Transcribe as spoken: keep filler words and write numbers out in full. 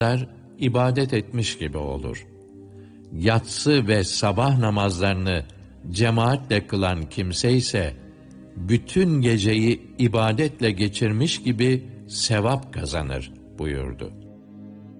ibadet etmiş gibi olur. Yatsı ve sabah namazlarını cemaatle kılan kimse ise bütün geceyi ibadetle geçirmiş gibi sevap kazanır buyurdu.